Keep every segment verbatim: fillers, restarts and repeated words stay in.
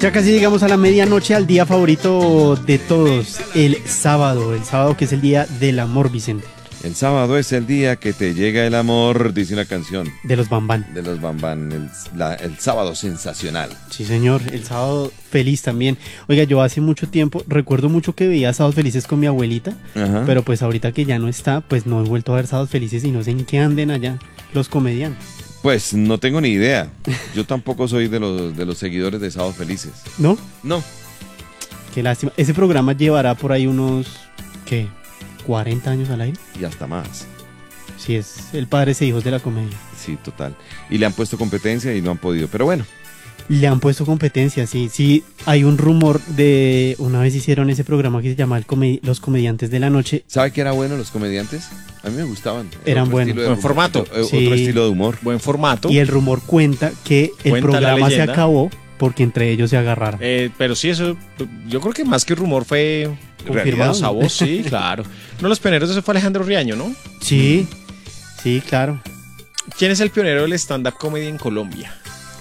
Ya casi llegamos a la medianoche, al día favorito de todos, el sábado. El sábado que es el día del amor, Vicente. El sábado es el día que te llega el amor, dice una canción. De los Bambán. De los Bambán, el, la, el sábado sensacional. Sí, señor, el sábado feliz también. Oiga, yo hace mucho tiempo, recuerdo mucho que veía Sábados Felices con mi abuelita, Ajá. pero pues ahorita que ya no está, pues no he vuelto a ver Sábados Felices y no sé en qué anden allá los comediantes. Pues no tengo ni idea. Yo tampoco soy de los, de los seguidores de Sábados Felices. ¿No? No. Qué lástima. Ese programa llevará por ahí unos, ¿qué? cuarenta años al aire. Y hasta más. Sí, es el padres e hijos de la comedia. Sí, total. Y le han puesto competencia y no han podido. Pero bueno. Le han puesto competencia, sí. Sí, hay un rumor de... Una vez hicieron ese programa que se llama el Come- Los Comediantes de la Noche. ¿Sabe qué era bueno los comediantes? A mí me gustaban. Eran Otro buenos. estilo de Buen humor, formato. Otro, Sí. otro estilo de humor. Buen formato. Y el rumor cuenta que el Cuenta la programa se leyenda. acabó porque entre ellos se agarraron. Eh, pero sí, eso, yo creo que más que rumor fue Confirmado. a voz, sí, claro. Uno de los pioneros de eso fue Alejandro Riaño, ¿no? Sí, sí, claro. ¿Quién es el pionero del stand-up comedy en Colombia?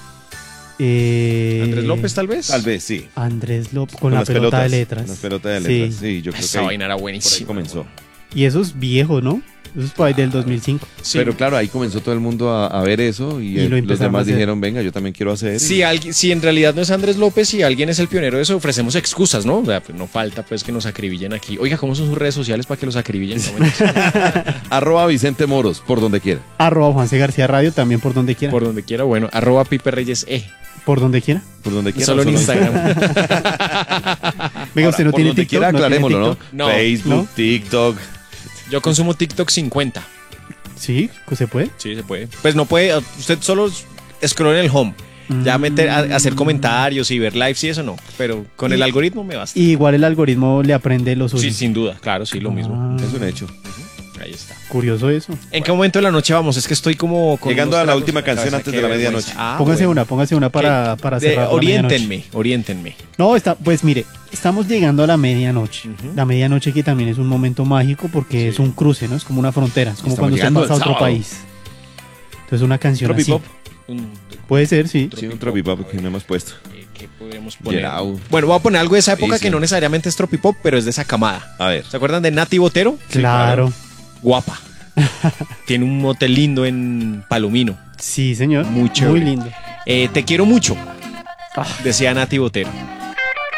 Eh, ¿Andrés López, tal vez? Tal vez, sí. Andrés López con, Con la las pelota pelotas, de letras. Las pelotas de Sí. letras, sí, yo creo que Esa ahí, vaina era por ahí buenísima. comenzó. Y eso es viejo, ¿no? Eso es por ahí del dos mil cinco. Sí. Pero claro, ahí comenzó todo el mundo a, a ver eso y, Y eh, lo los empezaron a demás hacer. dijeron, venga, yo también quiero hacer. Si, alguien, si en realidad no es Andrés López y alguien es el pionero de eso, ofrecemos excusas, ¿no? O sea, pues no falta pues que nos acribillen aquí. Oiga, ¿cómo son sus redes sociales para que los acribillen? No, mentiras. Arroba Vicente Moros, por donde quiera. Arroba Juanse García Radio también por donde quiera. Por, Por donde quiera, bueno, arroba Pipe Reyes E. donde quiera. Por donde quiera. Solo en Instagram. Venga, usted no por tiene donde TikTok. quiera, ¿No tiene aclarémoslo, ¿no? TikTok? No. Facebook, ¿No? TikTok. Yo consumo TikTok cincuenta. Sí, pues se puede. Sí, se puede. Pues no puede, usted solo scroll en el home. Ya meter, a- hacer comentarios y ver lives y eso no. Pero con el Y- algoritmo me basta. Y igual el algoritmo le aprende lo suyo. Sí, sin duda, claro, sí, lo mismo. Ah, Es un hecho. Ahí está. Curioso eso. ¿En qué momento de la noche vamos? Es que estoy como... con Llegando unos a la tragos última en canción cabeza, antes qué de la vergüenza. medianoche. Ah, póngase bueno. una, póngase una para, ¿Qué? para De- cerrar la medianoche. oriéntenme, oriéntenme. No, está, pues mire, estamos llegando a la medianoche. Ujú. La medianoche que también es un momento mágico porque Sí. es un cruce, ¿no? Es como una frontera, es como Estamos cuando usted llegando pasa a al otro sábado. país. Entonces una canción Tropipop. así. Un- Puede ser, sí. Sí, un tropipop que no hemos puesto. eh, ¿Qué podríamos poner? Gerau. Bueno, voy a poner algo de esa época Sí, que sí. no necesariamente es tropipop, pero es de esa camada. A ver. ¿Se acuerdan de Nati Botero? Claro. Guapa. Tiene un motel lindo en Palomino. Sí, señor. Muy chévere. Muy lindo. Eh, te quiero mucho, Ah. decía Nati Botero.